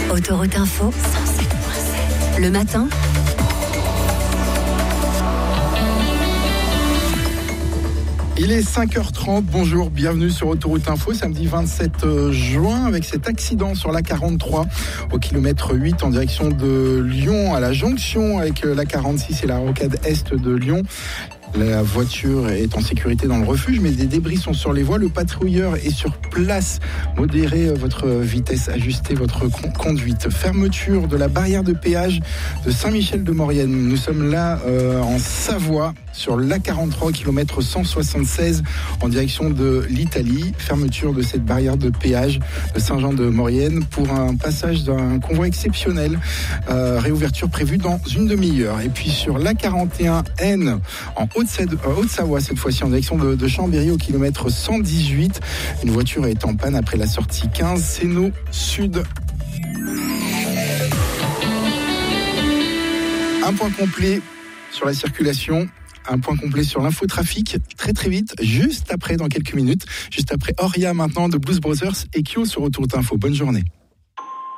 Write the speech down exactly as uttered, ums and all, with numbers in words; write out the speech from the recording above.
Autoroute Info, cent sept virgule sept. Le matin, il est cinq heures trente, bonjour, bienvenue sur Autoroute Info, samedi vingt-sept juin, avec cet accident sur l'A quarante-trois au kilomètre huit en direction de Lyon, à la jonction avec la quarante-six et la rocade est de Lyon. La voiture est en sécurité dans le refuge, mais des débris sont sur les voies. Le patrouilleur est sur place. Modérez votre vitesse, ajustez votre conduite. Fermeture de la barrière de péage de Saint-Michel-de-Maurienne. Nous sommes là euh, en Savoie, sur l'A quarante-trois, kilomètre cent soixante-seize, en direction de l'Italie. Fermeture de cette barrière de péage de Saint-Jean-de-Maurienne pour un passage d'un convoi exceptionnel. Euh, réouverture prévue dans une demi-heure. Et puis sur l'A quarante et un N, en Haute-Savoie, cette fois-ci en direction de, de Chambéry au kilomètre cent dix-huit. Une voiture est en panne après la sortie quinze, Sénaux Sud. Un point complet sur la circulation. Un point complet sur l'infotrafic, très très vite, juste après, dans quelques minutes, juste après Oria maintenant de Blues Brothers et Kyo sur Autoroute Info. Bonne journée.